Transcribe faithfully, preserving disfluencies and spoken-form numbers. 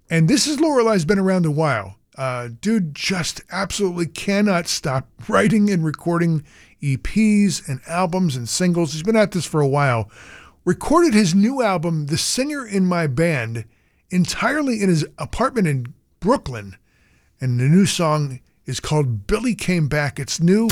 And this is Lorelei's been around a while. Uh, dude just absolutely cannot stop writing and recording E Ps and albums and singles. He's been at this for a while. Recorded his new album, The Singer in My Band, entirely in his apartment in Brooklyn. And the new song is called Billy Came Back. It's new.